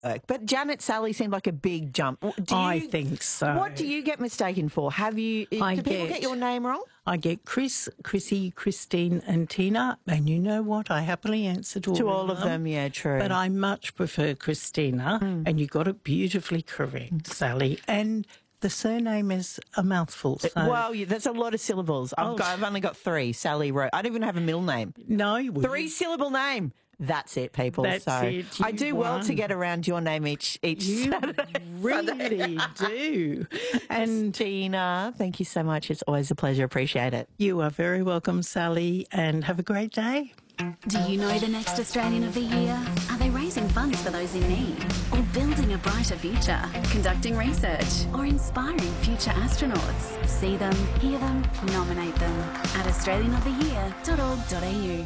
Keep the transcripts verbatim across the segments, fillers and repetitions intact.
work. But Janet Sally seemed like a big jump. Do you, I think so. What do you get mistaken for? Have you? I do people get, get your name wrong? I get Chris, Chrissy, Christine and Tina, and you know what? I happily answer to all, To all of, of them. them, yeah, true. But I much prefer Christina, mm. and you got it beautifully correct, mm. Sally. And the surname is a mouthful. So. Well, yeah, that's a lot of syllables. I've, Oh. got, I've only got three. Sally Rowe. I don't even have a middle name. No. Three syllable name. That's it, people. That's so it. I do won. well to get around your name each each You Saturday. really do. And Tina, thank you so much. It's always a pleasure. Appreciate it. You are very welcome, Sally, and have a great day. Do you know the next Australian of the Year? Are they raising funds for those in need? Or building a brighter future? Conducting research? Or inspiring future astronauts? See them, hear them, nominate them at australian of the year dot org dot a u.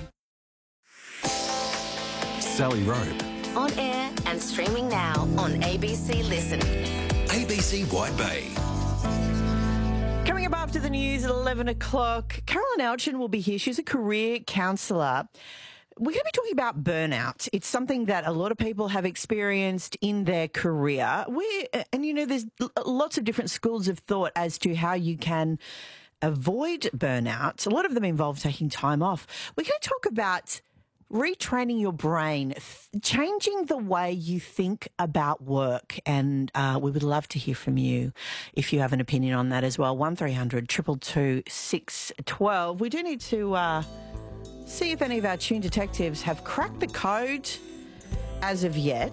Sally Rope. On air and streaming now on A B C Listen. A B C White Bay. Coming up after the news at eleven o'clock, Carolyn Alchin will be here. She's a career counsellor. We're going to be talking about burnout. It's something that a lot of people have experienced in their career. We and, you know, there's lots of different schools of thought as to how you can avoid burnout. A lot of them involve taking time off. We're going to talk about retraining your brain, th- changing the way you think about work. And uh, we would love to hear from you if you have an opinion on that as well. one three hundred two two two six one two. We do need to uh, see if any of our Tune detectives have cracked the code as of yet.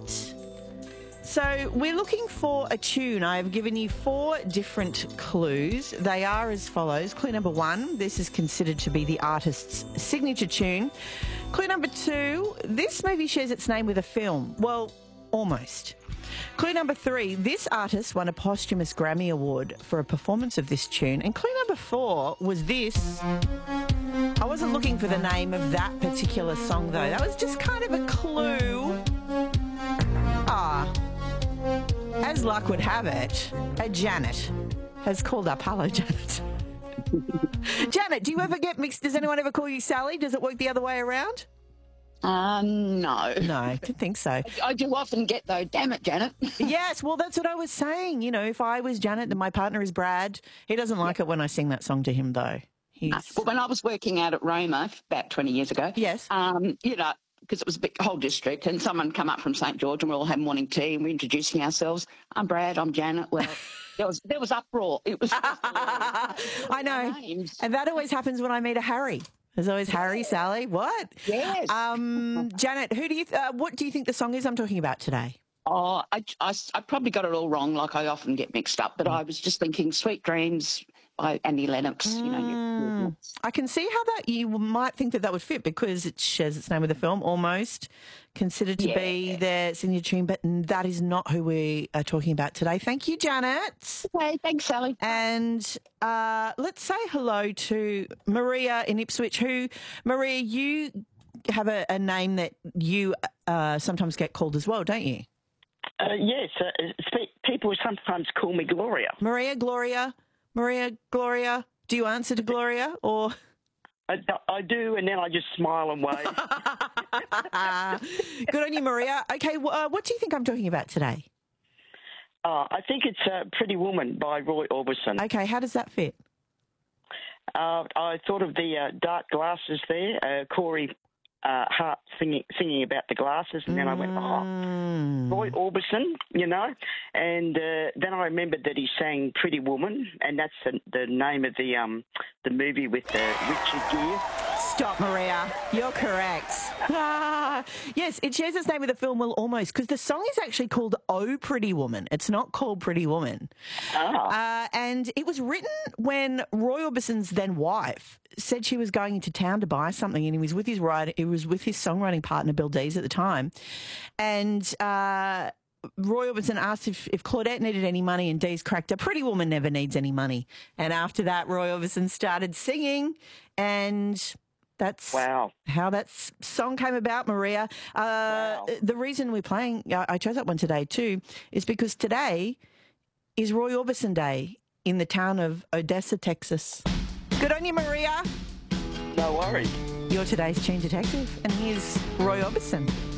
So we're looking for a tune. I've given you four different clues. They are as follows. Clue number one, this is considered to be the artist's signature tune. Clue number two, this maybe shares its name with a film. Well, almost. Clue number three, this artist won a posthumous Grammy Award for a performance of this tune. And clue number four was this. I wasn't looking for the name of that particular song, though. That was just kind of a clue. Ah. As luck would have it, a Janet has called up. Hello, Janet. Janet, do you ever get mixed? Does anyone ever call you Sally? Does it work the other way around? Um, no. No, I didn't think so. I do often get, though, damn it, Janet. Yes, well, that's what I was saying. You know, if I was Janet and my partner is Brad, he doesn't like it when I sing that song to him, though. He's... Uh, well, when I was working out at Roma about twenty years ago, yes, um, you know, because it was a big whole district, and someone come up from Saint George, and we're all having morning tea, and we're introducing ourselves. I'm Brad. I'm Janet. Well, there was there was uproar. It was. I know, and that always happens when I meet a Harry. There's always Harry, Sally. What? Yes. Um, Janet, who do you? Th- uh, what do you think the song is I'm talking about today? Oh, I, I, I probably got it all wrong, like I often get mixed up. But mm. I was just thinking, "Sweet Dreams" by Annie Lennox. Mm. You know, you, I can see how that you might think that that would fit because it shares its name with the film, almost considered to yeah. be their signature tune, but that is not who we are talking about today. Thank you, Janet. Okay, thanks, Sally. And uh, let's say hello to Maria in Ipswich. Who, Maria, you have a, a name that you uh, sometimes get called as well, don't you? Uh, yes, uh, people sometimes call me Gloria. Maria, Gloria, Maria, Gloria. Do you answer to Gloria or? I, I do, and then I just smile and wave. Good on you, Maria. Okay, well, uh, what do you think I'm talking about today? Uh, I think it's uh, Pretty Woman by Roy Orbison. Okay, how does that fit? Uh, I thought of the uh, dark glasses there, uh, Corey uh, Hart singing, singing about the glasses, and then mm. I went, oh, Roy Orbison, you know. And uh, then I remembered that he sang Pretty Woman, and that's the, the name of the um, the movie with uh, Richard Gere. Stop, Maria. You're correct. Ah, yes, it shares its name with the film Well Almost, because the song is actually called Oh Pretty Woman. It's not called Pretty Woman. Oh. Uh, and it was written when Roy Orbison's then wife said she was going into town to buy something, and he was with his writer, he was with his songwriting partner, Bill Dees, at the time. And uh, Roy Orbison asked if, if Claudette needed any money, and Dees cracked a Pretty Woman never needs any money. And after that, Roy Orbison started singing, and that's wow. how that song came about, Maria. Uh, wow. The reason we're playing, I chose that one today too, is because today is Roy Orbison Day in the town of Odessa, Texas. Good on you, Maria. No worries. You're today's Tune Detective, and here's Roy Orbison.